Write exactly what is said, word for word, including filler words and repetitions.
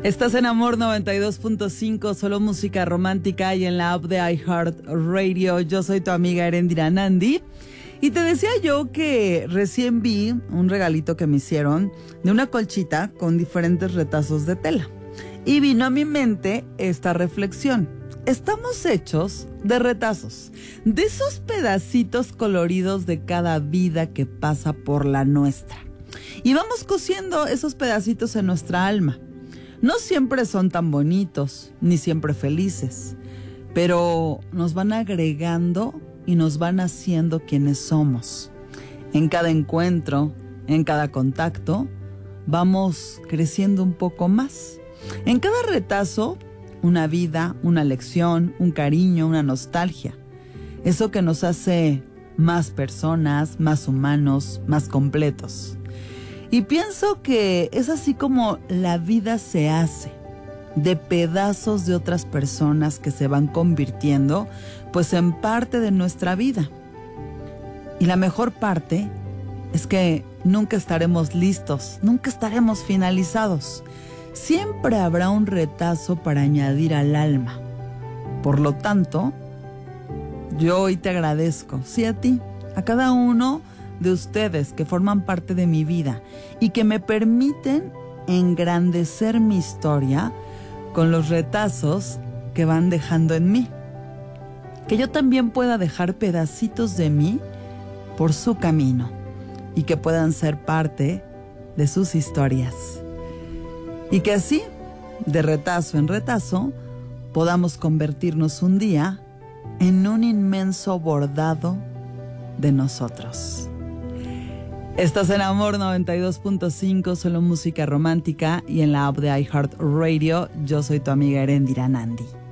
Estás en Amor noventa y dos punto cinco, solo música romántica, y en la app de iHeartRadio. Yo soy tu amiga Erendira Nandi. Y te decía yo que recién vi un regalito que me hicieron de una colchita con diferentes retazos de tela. Y vino a mi mente esta reflexión. Estamos hechos de retazos, de esos pedacitos coloridos de cada vida que pasa por la nuestra. Y vamos cosiendo esos pedacitos en nuestra alma. No siempre son tan bonitos, ni siempre felices, pero nos van agregando y nos van haciendo quienes somos. En cada encuentro, en cada contacto, vamos creciendo un poco más. En cada retazo, una vida, una lección, un cariño, una nostalgia. Eso que nos hace más personas, más humanos, más completos. Y pienso que es así como la vida se hace, de pedazos de otras personas que se van convirtiendo pues en parte de nuestra vida. Y la mejor parte es que nunca estaremos listos, nunca estaremos finalizados. Siempre habrá un retazo para añadir al alma. Por lo tanto, yo hoy te agradezco, sí, a ti, a cada uno de ustedes que forman parte de mi vida y que me permiten engrandecer mi historia con los retazos que van dejando en mí. Que yo también pueda dejar pedacitos de mí por su camino y que puedan ser parte de sus historias. Y que así, de retazo en retazo, podamos convertirnos un día en un inmenso bordado de nosotros. Estás en Amor noventa y dos punto cinco, solo música romántica, y en la app de iHeartRadio. Yo soy tu amiga Erendira Nandi.